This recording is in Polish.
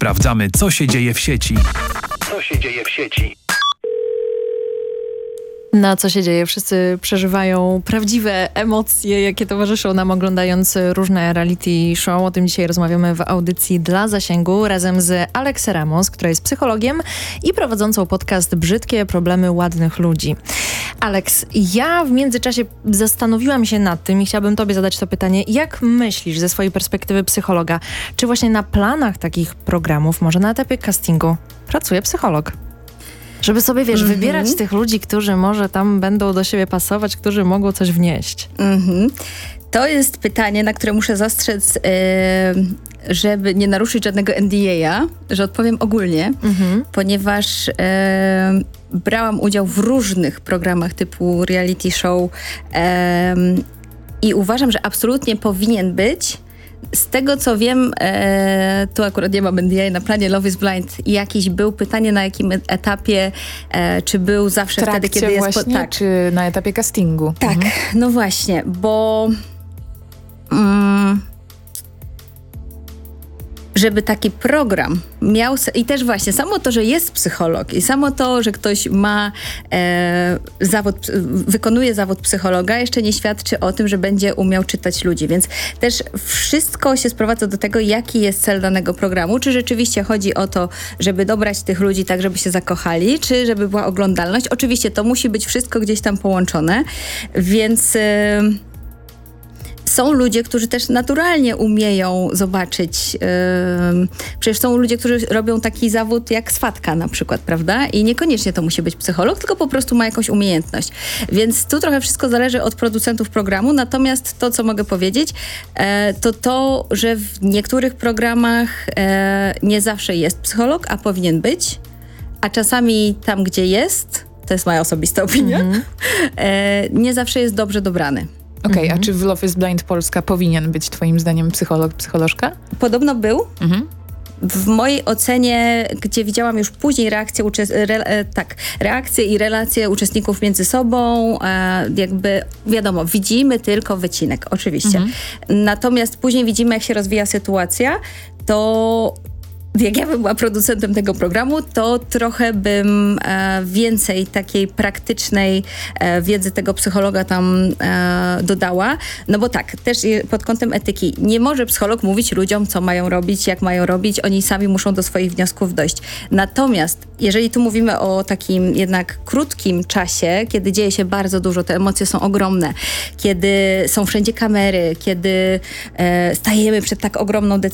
Sprawdzamy, co się dzieje w sieci. Na co się dzieje? Wszyscy przeżywają prawdziwe emocje, jakie towarzyszą nam oglądając różne reality show. O tym dzisiaj rozmawiamy w audycji Dla Zasięgu razem z Alex Ramos, która jest psychologiem i prowadzącą podcast Brzydkie problemy ładnych ludzi. Alex, ja w międzyczasie zastanowiłam się nad tym i chciałabym tobie zadać to pytanie. Jak myślisz ze swojej perspektywy psychologa, czy właśnie na planach takich programów, może na etapie castingu, pracuje psycholog? Żeby sobie, wybierać tych ludzi, którzy może tam będą do siebie pasować, którzy mogą coś wnieść. To jest pytanie, na które muszę zastrzec, żeby nie naruszyć żadnego NDA, że odpowiem ogólnie, ponieważ brałam udział w różnych programach typu reality show i uważam, że absolutnie powinien być. Z tego, co wiem, tu akurat nie mam NDA, na planie Love is Blind jakiś był. Pytanie, na jakim etapie, czy był zawsze wtedy, kiedy jest... Właśnie, tak, czy na etapie castingu? Tak, no właśnie, bo... żeby taki program miał... I też właśnie, samo to, że jest psycholog i samo to, że ktoś ma wykonuje zawód psychologa, jeszcze nie świadczy o tym, że będzie umiał czytać ludzi. Więc też wszystko się sprowadza do tego, jaki jest cel danego programu. Czy rzeczywiście chodzi o to, żeby dobrać tych ludzi tak, żeby się zakochali, czy żeby była oglądalność. Oczywiście to musi być wszystko gdzieś tam połączone, więc... Są ludzie, którzy też naturalnie umieją zobaczyć. Przecież są ludzie, którzy robią taki zawód jak swatka na przykład, prawda? I niekoniecznie to musi być psycholog, tylko po prostu ma jakąś umiejętność. Więc tu trochę wszystko zależy od producentów programu. Natomiast to, co mogę powiedzieć, to, że w niektórych programach nie zawsze jest psycholog, a powinien być. A czasami tam, gdzie jest, to jest moja osobista opinia, nie zawsze jest dobrze dobrany. Okej, a czy w Love is Blind Polska powinien być twoim zdaniem psycholog, psycholożka? Podobno był. W mojej ocenie, gdzie widziałam już później reakcje i relacje uczestników między sobą, jakby wiadomo, widzimy tylko wycinek, oczywiście. Natomiast później widzimy, jak się rozwija sytuacja, to... Jak ja bym była producentem tego programu, to trochę bym więcej takiej praktycznej wiedzy tego psychologa tam dodała. No bo tak, też pod kątem etyki. Nie może psycholog mówić ludziom, co mają robić, jak mają robić. Oni sami muszą do swoich wniosków dojść. Natomiast jeżeli tu mówimy o takim jednak krótkim czasie, kiedy dzieje się bardzo dużo, te emocje są ogromne, kiedy są wszędzie kamery, kiedy stajemy przed tak ogromną decyzją,